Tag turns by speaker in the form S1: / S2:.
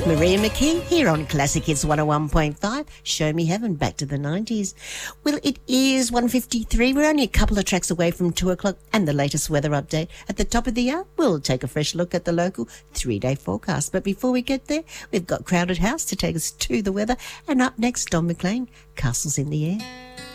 S1: Maria McKee here on Classic Hits 101.5. Show Me Heaven, back to the 90s. Well, it is 1:53. We're only a couple of tracks away from 2 o'clock and the latest weather update. At the top of the hour, we'll take a fresh look at the local 3-day forecast. But before we get there, we've got Crowded House to take us to the weather. And up next, Don McLean, Castles in the Air.